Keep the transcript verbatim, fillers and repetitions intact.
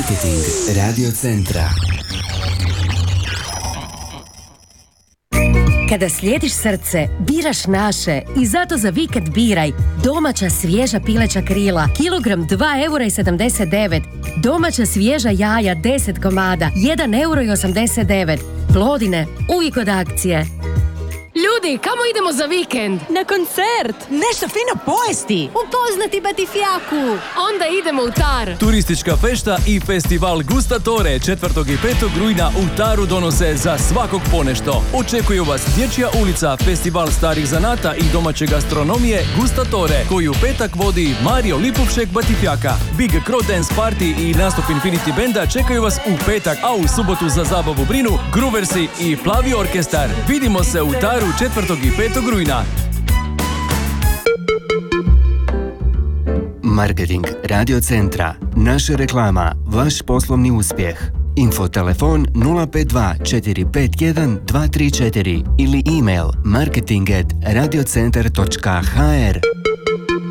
Marketing Radio Centra. Kada slijediš srce, biraš naše i zato za vikend biraj domaća svježa pileća krila, kilogram dva eura i sedamdeset devet, domaća svježa jaja deset komada, jedan euro i osamdeset devet. Plodine, uvijek od akcije. Ljudi, kamo idemo za vikend? Na koncert! Nešto fino pojesti! Upoznati Batifijaku! Onda idemo u Tar! Turistička fešta i festival Gustatore četvrtog i petog rujna u Taru donose za svakog ponešto. Očekuju vas Dječja ulica, festival starih zanata i domaće gastronomije Gustatore, koji u petak vodi Mario Lipovšek Batifjaka. Big Crow Dance Party i nastup Infinity Benda čekaju vas u petak, a u subotu za zabavu brinu Grooversi i Plavi orkestar. Vidimo se u Taru četvrtog i petog rujna. Marketing Radio Centra. Naša reklama, vaš poslovni uspjeh. Infotelefon nula pet dva četiri pet jedan dva tri četiri ili email marketing at radiocentar točka h r.